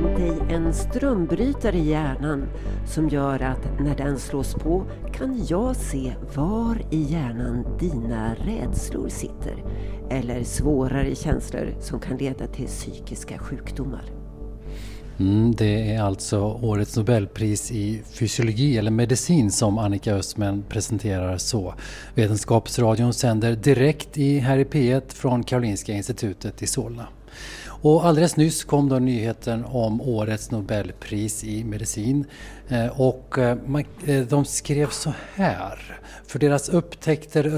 Tänk dig en strömbrytare i hjärnan som gör att när den slås på kan jag se var i hjärnan dina rädslor sitter. Eller svårare känslor som kan leda till psykiska sjukdomar. Det är alltså årets Nobelpris i fysiologi eller medicin som Annika Östman presenterar så. Vetenskapsradion sänder direkt här i P1 från Karolinska institutet i Solna. Och alldeles nyss kom då nyheten om årets Nobelpris i medicin och de skrev så här: för deras upptäckter